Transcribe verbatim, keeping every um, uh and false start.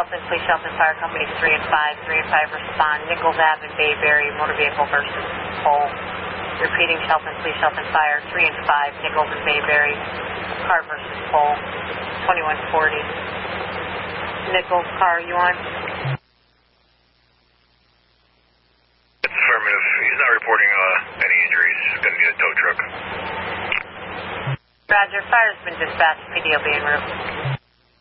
Shelton, Police Shelton, Fire Company three and five. three and five respond. Nichols Avenue, Bayberry, motor vehicle versus pole. Repeating, Shelton, Police Shelton, Fire three and five. Nichols and Bayberry, car versus pole. twenty-one forty. Nichols, car, you on? It's affirmative. He's not reporting uh, any injuries. He's going to need a tow truck. Roger, fire's been dispatched. P D will be en route.